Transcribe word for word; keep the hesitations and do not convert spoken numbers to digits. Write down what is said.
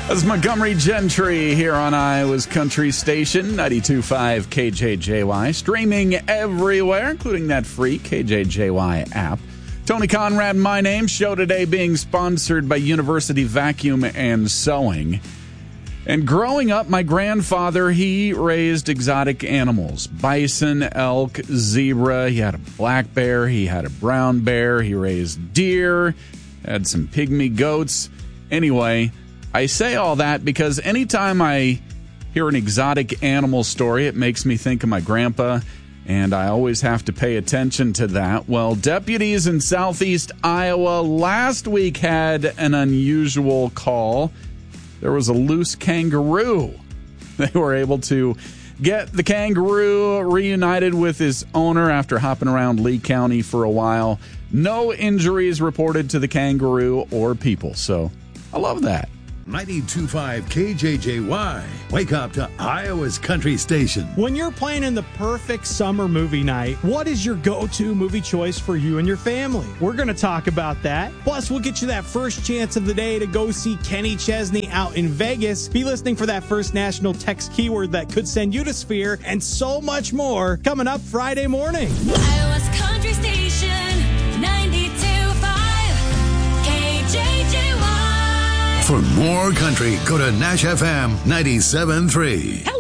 That's Montgomery Gentry here on Iowa's Country Station, ninety-two point five K J J Y, streaming everywhere, including that free K J J Y app. Tony Conrad, my name. Show today being sponsored by University Vacuum and Sewing. And growing up, my grandfather, he raised exotic animals. Bison, elk, zebra. He had a black bear. He had a brown bear. He raised deer. Had some pygmy goats. Anyway, I say all that because anytime I hear an exotic animal story, it makes me think of my grandpa, and I always have to pay attention to that. Well, deputies in southeast Iowa last week had an unusual call. There was a loose kangaroo. They were able to get the kangaroo reunited with his owner after hopping around Lee County for a while. No injuries reported to the kangaroo or people, so I love that. ninety-two point five K J J Y. Wake up to Iowa's Country Station. When you're planning the perfect summer movie night, what is your go-to movie choice for you and your family? We're going to talk about that. Plus, we'll get you that first chance of the day to go see Kenny Chesney out in Vegas. Be listening for that first national text keyword that could send you to Sphere, and so much more coming up Friday morning. Iowa's Country Station, ninety-two point five K J J Y. For more country, go to Nash F M ninety-seven point three.